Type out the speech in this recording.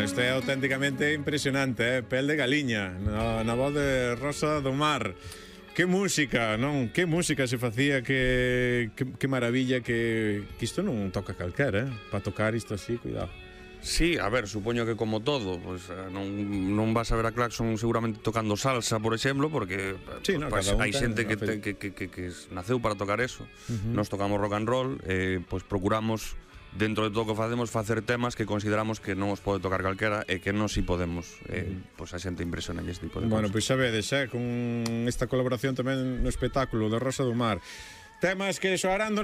isto é auténticamente impresionante, pel de galiña, na voz de Rosa do Mar. Que música, non? Que música se facía, que maravilla, que isto non toca calquera, para tocar isto así, cuidado. Sí, a ver, supoño que como todo, pues, non vas a ver a Claxon seguramente tocando salsa, por exemplo, porque sí, no, pues, hai xente que naceu para tocar eso. Nos tocamos rock and roll, pues procuramos, dentro de todo o que facemos, facer temas que consideramos que non os pode tocar calquera e que non si podemos, pues a xente impresiona este tipo de cosas. Bueno, pois sabedes, con esta colaboración tamén no espectáculo de Rosa do Mar. Temas que soarán